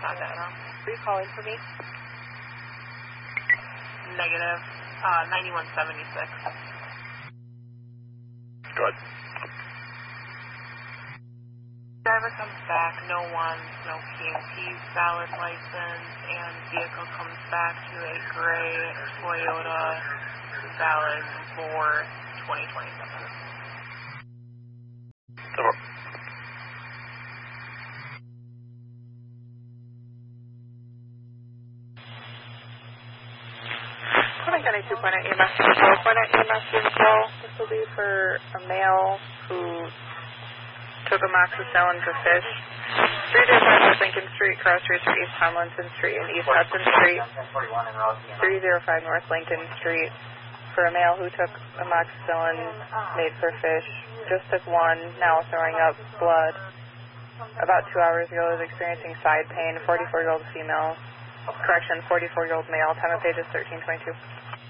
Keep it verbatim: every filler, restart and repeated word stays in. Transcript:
Not that wrong. Are you calling for me? Negative. Uh, ninety-one seventy-six. Good. Driver comes back, no ones, no P M Ps, valid license, and vehicle comes back to a gray Toyota, valid for twenty twenty-seven. Over. County two point eight E M S control. Point eight E M S control. This will be for a male who took amoxicillin for fish. three oh five North Lincoln Street, cross streets are East Tomlinson Street and East Hudson Street. three oh five North Lincoln Street for a male who took amoxicillin made for fish. Just took one, now throwing up blood. About two hours ago was experiencing side pain. forty-four-year-old female. Correction, forty-four-year-old male. Time of page is thirteen twenty-two.